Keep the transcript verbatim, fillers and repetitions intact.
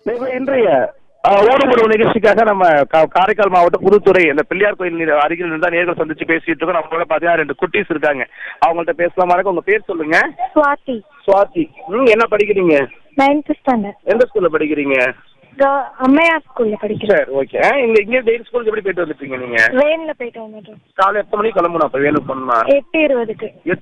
இன்றைய ஊடுபடும் நிகழ்ச்சிக்காக நம்ம காரைக்கால் மாவட்டம் புதுத்துறை இந்த பிள்ளையார் கோயில் அருகில் இருந்தா நேர்கள் சந்திச்சு பேசிட்டு இருக்கோம். நம்மளோட பாத்தீங்கன்னா ரெண்டு குட்டீஸ் இருக்காங்க. அவங்கள்ட்ட பேசலாமா? உங்க பேர் சொல்லுங்க. சுவாதி. சுவாதி, ம் என்ன படிக்கிறீங்க? Ninth standard. எந்த ஸ்கூல்ல படிக்கிறீங்க? அம்மையார் ஸ்கூல்ல படிக்கிறேன். சரி, ஓகே. இங்க இங்க டெய்லி ஸ்கூலுக்கு எப்படி போயிட்டு வந்துட்டீங்க நீங்க? வேன்ல போயிட்டு வந்துட்டோம். காலை எத்தனை மணிக்கு கிளம்பணும்? அப்ப வேணும் போனா எட்டு இருபதுக்கு.